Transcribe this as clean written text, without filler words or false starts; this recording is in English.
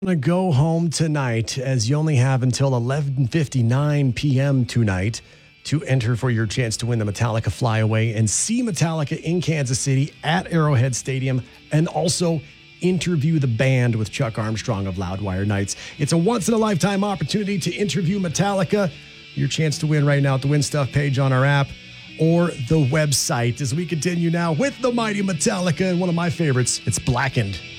To go home tonight, as you only have until 11:59 p.m. tonight to enter for your chance to win the Metallica Flyaway and see Metallica in Kansas City at Arrowhead Stadium, and also interview the band with Chuck Armstrong of Loudwire Nights. It's a once-in-a-lifetime opportunity to interview Metallica. Your chance to win right now at the Win Stuff page on our app or the website. As we continue now with the mighty Metallica and one of my favorites, it's Blackened.